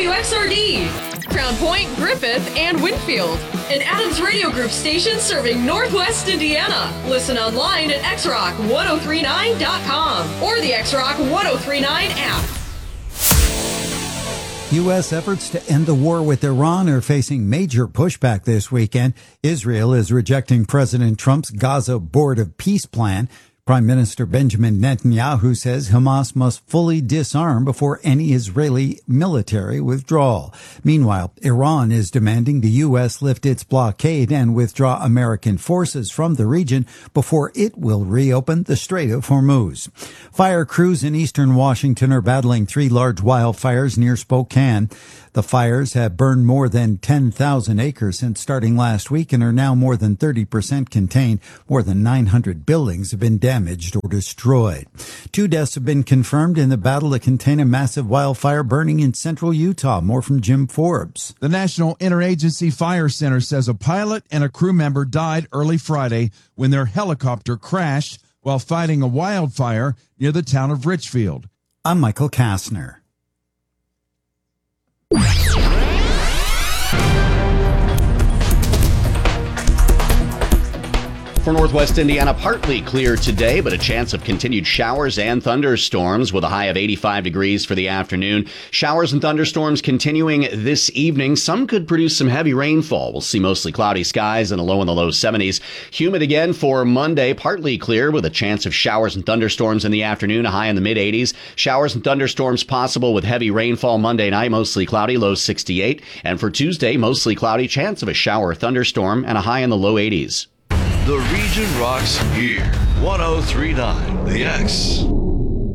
WXRD, Crown Point, Griffith, and Winfield. An Adams Radio Group station serving Northwest Indiana. Listen online at xrock1039.com or the XRock 1039 app. U.S. efforts to end the war with Iran are facing major pushback this weekend. Israel is rejecting President Trump's Gaza Board of Peace plan. Prime Minister Benjamin Netanyahu says Hamas must fully disarm before any Israeli military withdrawal. Meanwhile, Iran is demanding the U.S. lift its blockade and withdraw American forces from the region before it will reopen the Strait of Hormuz. Fire crews in eastern Washington are battling 3 large wildfires near Spokane. The fires have burned more than 10,000 acres since starting last week and are now more than 30% contained. More than 900 buildings have been damaged or destroyed. 2 deaths have been confirmed in the battle to contain a massive wildfire burning in central Utah. More from Jim Forbes. The National Interagency Fire Center says a pilot and a crew member died early Friday when their helicopter crashed while fighting a wildfire near the town of Richfield. I'm Michael Kastner. For Northwest Indiana, partly clear today, but a chance of continued showers and thunderstorms with a high of 85 degrees for the afternoon. Showers and thunderstorms continuing this evening. Some could produce some heavy rainfall. We'll see mostly cloudy skies and a low in the low 70s. Humid again for Monday, partly clear with a chance of showers and thunderstorms in the afternoon, a high in the mid 80s. Showers and thunderstorms possible with heavy rainfall Monday night, mostly cloudy, low 68. And for Tuesday, mostly cloudy, chance of a shower or thunderstorm and a high in the low 80s. The region rocks here. 103.9 The X.